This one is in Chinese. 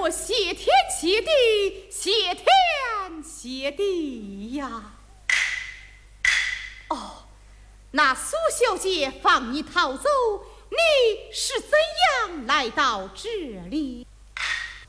我谢天谢地，谢天谢地呀！哦，那苏小姐放你逃走，你是怎样来到这里？